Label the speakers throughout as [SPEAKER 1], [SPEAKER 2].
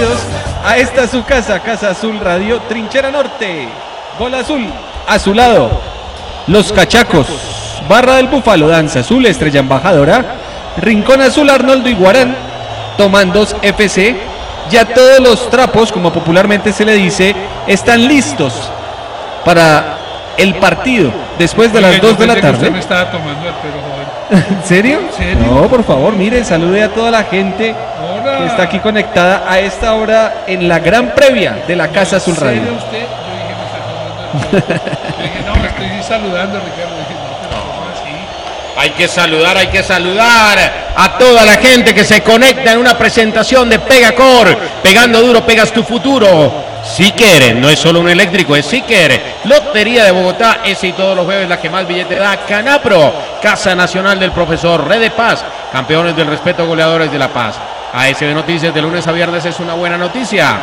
[SPEAKER 1] bienvenidos a esta su casa, Casa Azul Radio, Trinchera Norte, Gol Azul, Azulado, Los Cachacos, Barra del Búfalo, Danza Azul, Estrella Embajadora, Rincón Azul, Arnoldo Iguarán, Tomandos FC. Ya todos los trapos, como popularmente se le dice, están listos para el partido después de las 2 de la tarde.
[SPEAKER 2] Usted me estaba tomando el pelo, joven.
[SPEAKER 1] ¿En serio?
[SPEAKER 2] ¿En serio?
[SPEAKER 1] No, por favor, mire, salude a toda la gente
[SPEAKER 2] Hola.
[SPEAKER 1] que está aquí conectada a esta hora en la gran previa de la Casa Azul Radio.
[SPEAKER 2] ¿En serio usted? Yo dije, me está tomando el pelo. Yo dije, no, me estoy saludando, Ricardo. Dije, no, pero ¿cómo así?
[SPEAKER 3] Hay que saludar a toda la gente que se conecta en una presentación de Pegacor. Pegando duro, pegas tu futuro. Si quiere, no es solo un eléctrico, es si quiere. Lotería de Bogotá, ese y todos los jueves la que más billete da. Canapro, Casa Nacional del Profesor. Red de Paz, campeones del respeto, goleadores de la paz. ASB Noticias de lunes a viernes es una buena noticia.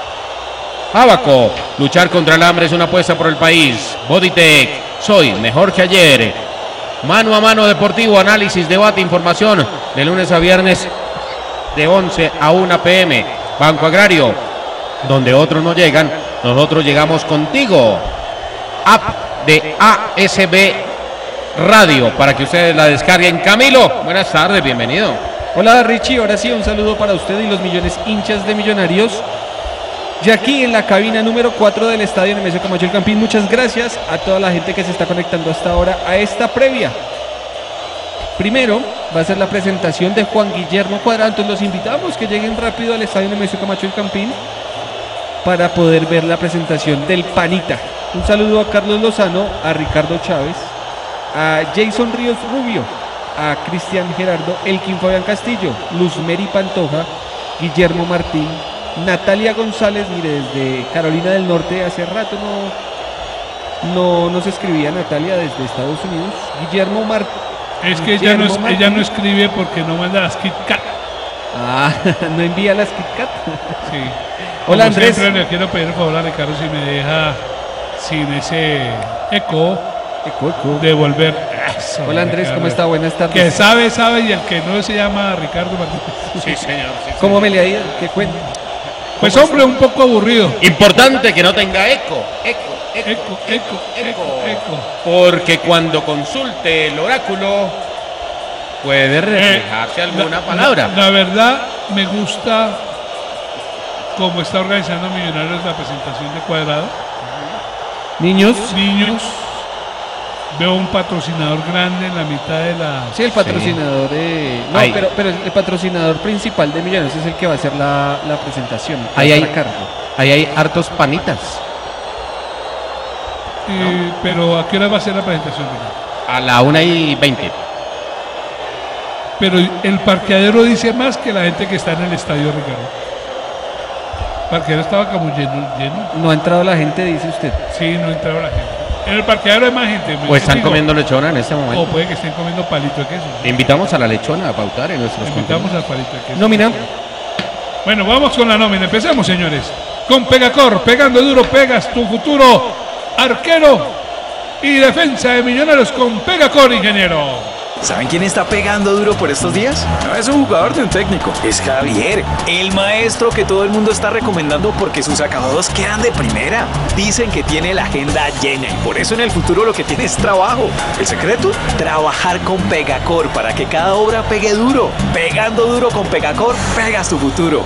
[SPEAKER 3] Abaco, luchar contra el hambre es una apuesta por el país. Bodytech, soy mejor que ayer. Mano a mano deportivo, análisis, debate, información de lunes a viernes de 11 a 1 p.m. Banco Agrario, donde otros no llegan, nosotros llegamos contigo. App de ASB Radio para que ustedes la descarguen. Camilo, buenas tardes, bienvenido.
[SPEAKER 1] Hola Richie, ahora sí un saludo para usted y los millones hinchas de Millonarios. Ya aquí en la cabina número 4 del estadio Nemesio Camacho El Campín, muchas gracias a toda la gente que se está conectando hasta ahora a esta previa. Primero va a ser la presentación de Juan Guillermo Cuadrado, entonces los invitamos que lleguen rápido al estadio Nemesio Camacho El Campín para poder ver la presentación del Panita. Un saludo a Carlos Lozano, a Ricardo Chávez, a Jason Ríos Rubio, a Cristian Gerardo, Elkin Fabián Castillo, Luz Meri Pantoja, Guillermo Martín, Natalia González, mire, desde Carolina del Norte, hace rato no nos escribía Natalia desde Estados Unidos. Guillermo Martín.
[SPEAKER 2] Es que ella no escribe porque no manda las Kit Kat.
[SPEAKER 1] Ah, ¿no envía las Kit Kat?
[SPEAKER 2] Sí.
[SPEAKER 1] Hola
[SPEAKER 2] Como
[SPEAKER 1] Andrés.
[SPEAKER 2] siempre, le quiero pedir por favor a Ricardo si me deja sin ese eco devolver. Eso,
[SPEAKER 1] Hola Andrés,
[SPEAKER 2] Ricardo.
[SPEAKER 1] ¿cómo está? Buenas tardes.
[SPEAKER 2] Que sabe y el que no se llama Ricardo Martínez.
[SPEAKER 3] Sí, señor.
[SPEAKER 1] ¿Cómo me le ha ido? ¿Qué cuenta?
[SPEAKER 2] Pues hombre, un poco aburrido.
[SPEAKER 3] Importante que no tenga eco.
[SPEAKER 2] Eco.
[SPEAKER 3] Porque cuando consulte el oráculo puede reflejarse alguna palabra.
[SPEAKER 2] La verdad, me gusta cómo está organizando Millonarios la presentación de Cuadrado.
[SPEAKER 1] Niños.
[SPEAKER 2] Veo un patrocinador grande en la mitad de la...
[SPEAKER 1] Sí, el patrocinador no,
[SPEAKER 3] Ahí.
[SPEAKER 1] pero el patrocinador principal de Millonarios es el que va a hacer la presentación.
[SPEAKER 3] Ahí
[SPEAKER 1] va a
[SPEAKER 3] hay-
[SPEAKER 1] estar a cargo.
[SPEAKER 3] Ahí hay hartos panitas.
[SPEAKER 2] Pero ¿a qué hora va a ser la presentación, Ricardo?
[SPEAKER 3] A la 1:20.
[SPEAKER 2] Pero el parqueadero dice más que la gente que está en el estadio, Ricardo. El parqueadero estaba como lleno.
[SPEAKER 1] No ha entrado la gente, dice usted.
[SPEAKER 2] Sí, no entraba la gente. En el parqueadero hay más gente.
[SPEAKER 3] O están
[SPEAKER 2] Digo,
[SPEAKER 3] comiendo lechona en este
[SPEAKER 2] O
[SPEAKER 3] momento.
[SPEAKER 2] puede que estén comiendo palito de queso.
[SPEAKER 3] Invitamos a la lechona a pautar en nuestros
[SPEAKER 2] Invitamos
[SPEAKER 3] contenidos.
[SPEAKER 2] al palito de queso.
[SPEAKER 1] Nómina.
[SPEAKER 2] Bueno, vamos con la nómina. Empecemos, señores. Con Pegacor, pegando duro, pegas tu futuro. Arquero y defensa de Millonarios con Pegacor, ingeniero.
[SPEAKER 4] ¿Saben quién está pegando duro por estos días? No es un jugador de un técnico, es Javier, el maestro que todo el mundo está recomendando porque sus acabados quedan de primera. Dicen que tiene la agenda llena y por eso en el futuro lo que tiene es trabajo. ¿El secreto? Trabajar con Pegacor para que cada obra pegue duro. Pegando duro con Pegacor, pegas tu futuro.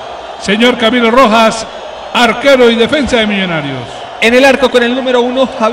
[SPEAKER 2] Señor Camilo Rojas, arquero y defensa de Millonarios.
[SPEAKER 1] En el arco con el número 1, Javier